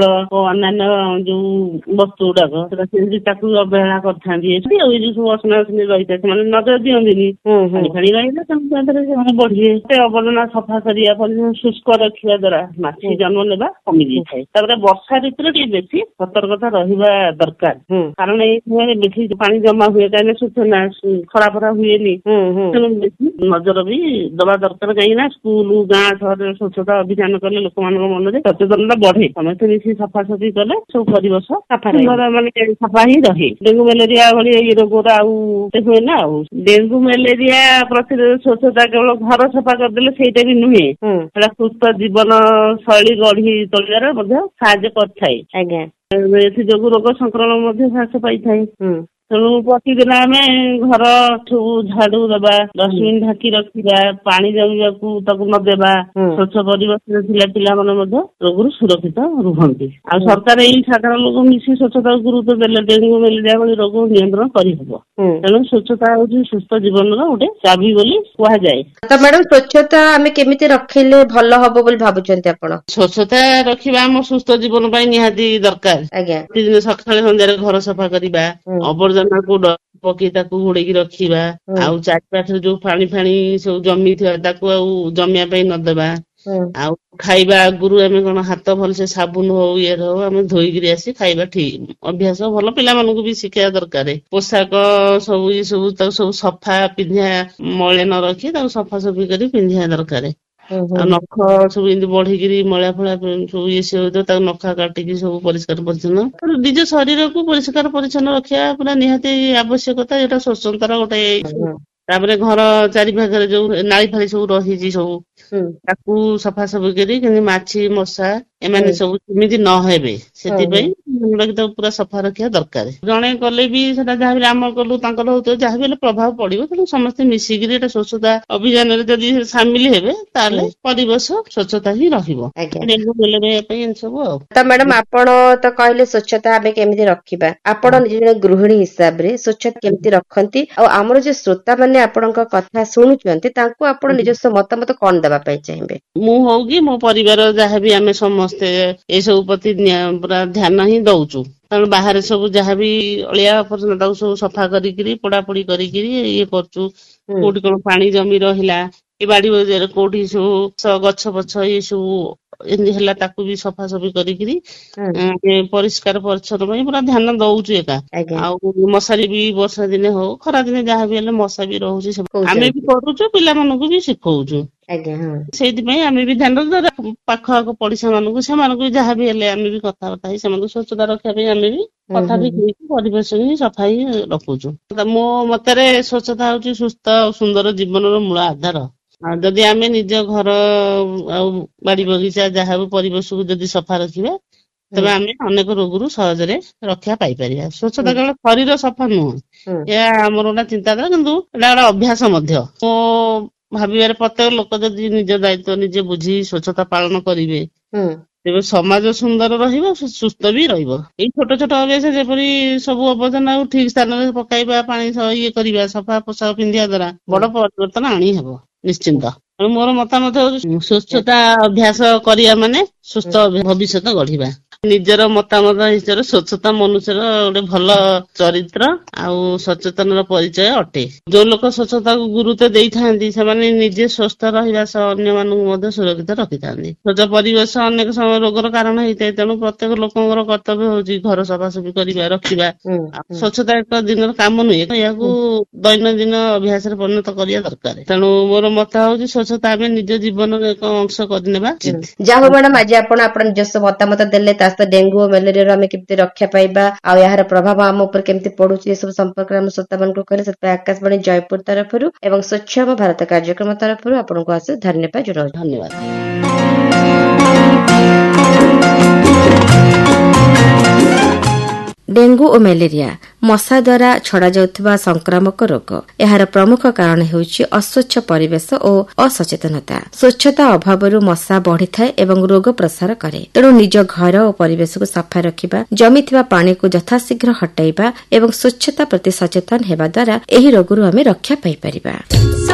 ଅନ୍ୟାନ୍ୟ ଯୋଉ ବସ୍ତୁ ଗୁଡାକ ସେଟା ସେମିତି ତାକୁ ଅବହେଳା କରିଥାନ୍ତି। ଆଉ ଏଇ ଯୋଉ ସବୁ ଅସନା ରହିଥାଏ ସେମାନେ ନଜର ଦିଅନ୍ତିନି, ପାଣି ଫାଣି ରହିଲେ ସେମାନେ ବଢିବେ। ସେ ଆବର୍ଜନା ସଫା କରିବା ଶୁଷ୍କ ରଖିବା ଦ୍ଵାରା ମାଛି ଜନ୍ମ ନେବା କମି ଯାଇଥାଏ। ତାପରେ ବର୍ଷା ଋତୁରେ ଟିକେ ବେଶୀ ସତର୍କତା ରହିବା ଦରକାର, କାରଣ ଏଇ ସମୟରେ ବେଶୀ ପାଣି ଜମା ହୁଏ, କାହିଁକିନା ସୂଚନା ଖରାପରା ହୁଏନି, ତେଣୁ ବେଶୀ ନଜର ବି ଦବା ଦରକାର। କାହିଁକି ନା ସ୍କୁଲ ଗାଁ ସହରରେ ସ୍ୱଚ୍ଛତା ଅଭିଯାନ କଲେ ଲୋକମାନଙ୍କ ମନରେ ସଚେତନତା ବଢେ। ସମସ୍ତେ ମିଶି ସଫାସଫି କଲେ ସବୁ ପରିବେଶ ମାନେ ସଫା ହିଁ ରହେ। ଡେଙ୍ଗୁ ମ୍ୟାଲେରିଆ ଭଳି ଏଇ ରୋଗର ଆଉ ହୁଏ ନା। ଆଉ ଡେଙ୍ଗୁ ମ୍ୟାଲେରିଆ ପ୍ରତିରୋଧ ସ୍ୱଚ୍ଛତା କେବଳ ଘର ସଫା କରିଦେଲେ ସେଇଟା ବି ନୁହେଁ, ସେଟା ସୁସ୍ଥ ଜୀବନ ଶୈଳୀ ଗଢି ତୋଳିବାରେ ମଧ୍ୟ ସାହାଯ୍ୟ କରିଥାଏ। ଏଥିଯୋଗୁ ରୋଗ ସଂକ୍ରମଣ ମଧ୍ୟ ହ୍ରାସ ପାଇଥାଏ। ତେଣୁ ପ୍ରତିଦିନ ଆମେ ଘର ଝାଡୁ ଦେବା, ଡଷ୍ଟବିନ୍ ଢାଙ୍କି ରଖିବା, ପାଣି ଜମିବାକୁ ତାକୁ ନଦେବା, ସ୍ୱଚ୍ଛ ପରିବେଶରେ ଥିଲେ ପିଲାମାନେ ମଧ୍ୟ ରୋଗରୁ ସୁରକ୍ଷିତ ରୁହନ୍ତି। ଆଉ ସରକାର ଏଇ ସାଧାରଣ ଲୋକ ମିଶି ସ୍ୱଚ୍ଛତାକୁ ଗୁରୁତ୍ୱ ଦେଲେ ଡେଙ୍ଗୁ ମ୍ୟାଲେରିଆ ଭଳି ରୋଗ ନିୟନ୍ତ୍ରଣ କରିହେବ। ତେଣୁ ସ୍ୱଚ୍ଛତା ହେଉଛି ସୁସ୍ଥ ଜୀବନର ଗୋଟେ ଚାବି ବୋଲି କୁହାଯାଏ। ତ ମ୍ୟାଡାମ ସ୍ୱଚ୍ଛତା ଆମେ କେମିତି ରଖିଲେ ଭଲ ହବ ବୋଲି ଭାବୁଛନ୍ତି ଆପଣ? ସ୍ୱଚ୍ଛତା ରଖିବା ଆମ ସୁସ୍ଥ ଜୀବନ ପାଇଁ ନିହାତି ଦରକାର। ପ୍ରତିଦିନ ସକାଳେ ସନ୍ଧ୍ୟାରେ ଘର ସଫା କରିବା, ଆବର୍ଜନାକୁ ପକେଇ ତାକୁ ଘୋଡେଇକି ରଖିବା, ଆଉ ଚାରିପାଖରେ ଯୋଉ ପାଣି ଫାଣି ସବୁ ଜମିଥିବା ତାକୁ ଆଉ ଜମିବା ପାଇଁ ନଦେବା। ଆଉ ଖାଇବା ଆଗରୁ ଆମେ କଣ ହାତ ଭଲସେ ସାବୁନ ହଉ ଇଏରେ ହଉ ଆମେ ଧୋଇକିରି ଆସି ଖାଇବା ଠିକ ଅଭ୍ୟାସ ଭଲ। ପିଲାମାନଙ୍କୁ ବି ଶିଖେଇବା ଦରକାର। ପୋଷାକ ସବୁ ଇଏ ସବୁ ତାକୁ ସବୁ ସଫା ପିନ୍ଧିବା, ମଇଳା ନ ରଖି ତାକୁ ସଫାସଫି କରି ପିନ୍ଧିବା ଦରକାର। ଆଉ ନଖ ସବୁ ଏମିତି ବଢିକିରି ମଇଳା ଫଳା ସବୁ ଇଏ ସିଏ ହଉଥିବ ତାକୁ ନଖ କାଟିକି ସବୁ ପରିଷ୍କାର ପରିଚ୍ଛନ୍ନ ନିଜ ଶରୀରକୁ ପରିଷ୍କାର ପରିଚ୍ଛନ୍ନ ରଖିବା ପୁରା ନିହାତି ଆବଶ୍ୟକତା। ଏଇଟା ସ୍ୱଚ୍ଛତାର ଗୋଟେ। ତାପରେ ଘର ଚାରି ପାଖରେ ଯୋଉ ନାଳି ଫାଳି ସବୁ ରହିଛି ସବୁ ତାକୁ ସଫାସଫି କରି କେମିତି ମାଛି ମଶା ଏମାନେ ସବୁ କେମିତି ନ ହେବେ ସେଥିପାଇଁ ତାକୁ ପୁରା ସଫା ରଖିବା ଦରକାର। ଜଣେ କଲେ ବି ସେଟା ଯାହା ବି ଆମ କଲୁ ତାଙ୍କର ହଉଥିବ ଯାହା ବି ହେଲେ ପ୍ରଭାବ ପଡିବ। ତେଣୁ ସମସ୍ତେ ମିଶିକିରି ଏଟା ସ୍ୱଚ୍ଛତା ଅଭିଯାନରେ ଯଦି ସାମିଲ ହେବେ ତାହେଲେ ପରିବେଶ ସ୍ୱଚ୍ଛତା ହିଁ ରହିବ। ଡେଙ୍ଗୁ ମ୍ୟାଲେରିଆ ପାଇଁ ଏମିତି ସବୁ। ଆଉ ତ ମ୍ୟାଡାମ ଆପଣ ତ କହିଲେ ସ୍ୱଚ୍ଛତା ଆମେ କେମିତି ରଖିବା, ଆପଣ ନିଜ ଜଣେ ଗୃହିଣୀ ହିସାବରେ ସ୍ୱଚ୍ଛତା କେମିତି ରଖନ୍ତି, ଆଉ ଆମର ଯୋଉ ଶ୍ରୋତା ମାନେ ଆପଣଙ୍କ କଥା ଶୁଣୁଛନ୍ତି ତାଙ୍କୁ ଆପଣ ନିଜସ୍ୱ ମତାମତ କଣ ଦେବା ପାଇଁ ଚାହିଁବେ? ମୁଁ ହଉ କି ମୋ ପରିବାର ଯାହାବି ଆମେ ସମସ୍ତେ ଏସବୁ ପ୍ରତି ପୁରା ଧ୍ୟାନ ହିଁ ଦଉଛୁ। କାରଣ ବାହାରେ ସବୁ ଯାହାବି ଅଳିଆ ଆବର୍ଜନା ତାକୁ ସବୁ ସଫା କରିକିରି ପୋଡାପୋଡି କରିକିରି ଇଏ କରୁଛୁ। କୋଉଠି କଣ ପାଣି ଜମି ରହିଲା, ଏ ବାଡି ବଜାରରେ କୋଉଠି ସବୁ ଗଛ ପଛ ଇଏ ସବୁ ଏମିତି ହେଲା ତାକୁ ବି ସଫାସଫି କରିକିରି ପରିଷ୍କାର ପରିଚ୍ଛନ୍ନ ପାଇଁ ପୁରା ଧ୍ୟାନ ଦଉଛୁ ଏକା। ଆଉ ମଶାରୀ ବି ବର୍ଷା ଦିନେ ହଉ ଖରା ଦିନେ ଯାହା ବି ହେଲେ ମଶା ବି ରହୁଛି, ଆମେ ବି କରୁଛୁ ପିଲାମାନଙ୍କୁ ବି ଶିଖଉଛୁ। ସେଇଥିପାଇଁ ଆମେ ବି ଧ୍ୟାନ ଦଉ। ପାଖ ଆଖ ପଡିଶା ମାନଙ୍କୁ ସେମାନଙ୍କୁ ବି ଯାହା ବି ହେଲେ ଆମେ ବି କଥାବାର୍ତ୍ତା ହେଇ ସେମାନଙ୍କୁ ସ୍ୱଚ୍ଛତା ରଖିବା ପାଇଁ ଆମେ ବି କଥା ବି ହେଇକି ପରିବେଶ ହିଁ ସଫା ହିଁ ରଖୁଛୁ। ମୋ ମତରେ ସ୍ୱଚ୍ଛତା ହଉଛି ସୁସ୍ଥ ଆଉ ସୁନ୍ଦର ଜୀବନର ମୂଳ ଆଧାର। ଆଉ ଯଦି ଆମେ ନିଜ ଘର ଆଉ ବାଡି ବଗିଚା ଯାହା ବି ପରିବେଶକୁ ଯଦି ସଫା ରଖିବା ତେବେ ଆମେ ଅନେକ ରୋଗରୁ ସହଜରେ ରକ୍ଷା ପାଇପାରିବା। ସ୍ୱଚ୍ଛତା କେବଳ ଶରୀର ସଫା ନୁହଁ, ଏହା ଆମର ଗୋଟେ ଚିନ୍ତାଧାରା, କିନ୍ତୁ ଏଟା ଗୋଟେ ଅଭ୍ୟାସ ମଧ୍ୟ। ମୋ ଭାବିବାରେ ପ୍ରତ୍ୟେକ ଲୋକ ଯଦି ନିଜ ଦାୟିତ୍ୱ ନିଜେ ବୁଝି ସ୍ୱଚ୍ଛତା ପାଳନ କରିବେ ତେବେ ସମାଜ ସୁନ୍ଦର ରହିବ, ସୁସ୍ଥ ବି ରହିବ। ଏଇ ଛୋଟ ଛୋଟ ଅଭ୍ୟାସ ଯେପରି ସବୁ ଆବର୍ଜନା ଠିକ ସ୍ଥାନରେ ପକାଇବା, ପାଣି ଇଏ କରିବା, ସଫା ପୋଷାକ ପିନ୍ଧିବା ଦ୍ଵାରା ବଡ ପରିବର୍ତ୍ତନ ଆଣି ହେବ ନିଶ୍ଚିନ୍ତ। ମୋର ମତାମତ ହଉଛି ସ୍ୱଚ୍ଛତା ଅଭ୍ୟାସ କରିବା ମାନେ ସୁସ୍ଥ ଭବିଷ୍ୟତ ଗଢିବା। ନିଜର ମତାମତ ହିସାବରେ ସ୍ୱଚ୍ଛତା ମନୁଷ୍ୟର ଗୋଟେ ଭଲ ଚରିତ୍ର ଆଉ ସଚେତନର ପରିଚୟ ଅଟେ। ଯୋଉ ଲୋକ ସ୍ୱଚ୍ଛତାକୁ ଗୁରୁତ୍ୱ ଦେଇଥାନ୍ତି ସେମାନେ ନିଜେ ସୁସ୍ଥ ରହିବା ସହ ଅନ୍ୟମାନଙ୍କୁ ମଧ୍ୟ ସୁରକ୍ଷିତ ରଖିଥାନ୍ତି। ସ୍ୱଚ୍ଛ ପରିବେଶ ଅନେକ ସମୟ ରୋଗର କାରଣ ହେଇଥାଏ। ତେଣୁ ପ୍ରତ୍ୟେକ ଲୋକଙ୍କର କର୍ତ୍ତବ୍ୟ ହଉଛି ଘର ସଫାସଫି କରିବା, ରଖିବା। ସ୍ୱଚ୍ଛତା ଏକ ଦିନର କାମ ନୁହେଁ, ଏହାକୁ ଦୈନନ୍ଦିନ ଅଭ୍ୟାସରେ ପରିଣତ କରିବା ଦରକାର। ତେଣୁ ମୋର ମତ ହଉଛି ସ୍ୱଚ୍ଛତା ଆମେ ନିଜ ଜୀବନର ଏକ ଅଂଶ କରିନେବା ଉଚିତ। ଯାହା ହଉ ମ୍ୟାଡାମ ଆଜି ଆପଣ ନିଜସ୍ୱ ମତାମତ ଦେଲେ, ତା ସହିତ ଡେଙ୍ଗୁ ଓ ମ୍ୟାଲେରିଆରୁ ଆମେ କେମିତି ରକ୍ଷା ପାଇବା ଆଉ ଏହାର ପ୍ରଭାବ ଆମ ଉପରେ କେମିତି ପଡୁଛି ଏସବୁ ସମ୍ପର୍କରେ ଆମ ଶ୍ରୋତାମାନଙ୍କୁ କହିଲେ, ସେଥିପାଇଁ ଆକାଶବାଣୀ ଜୟପୁର ତରଫରୁ ଏବଂ ସ୍ୱଚ୍ଛ ଆମ ଭାରତ କାର୍ଯ୍ୟକ୍ରମ ତରଫରୁ ଆପଣଙ୍କୁ ଆସି ଧନ୍ୟବାଦ ଜଣାଉଛି। ଧନ୍ୟବାଦ। ଡେଙ୍ଗୁ ଓ ମ୍ୟାଲେରିଆ ମଶା ଦ୍ୱାରା ଛଡ଼ାଯାଉଥିବା ସଂକ୍ରାମକ ରୋଗ। ଏହାର ପ୍ରମୁଖ କାରଣ ହେଉଛି ଅସ୍ୱଚ୍ଛ ପରିବେଶ ଓ ଅସଚେତନତା। ସ୍ୱଚ୍ଛତା ଅଭାବରୁ ମଶା ବଢ଼ିଥାଏ ଏବଂ ରୋଗ ପ୍ରସାର କରେ। ତେଣୁ ନିଜ ଘର ଓ ପରିବେଶକୁ ସଫା ରଖିବା, ଜମିଥିବା ପାଣିକୁ ଯଥାଶୀଘ୍ର ହଟାଇବା ଏବଂ ସ୍ୱଚ୍ଛତା ପ୍ରତି ସଚେତନ ହେବା ଦ୍ୱାରା ଏହି ରୋଗରୁ ଆମେ ରକ୍ଷା ପାଇପାରିବା।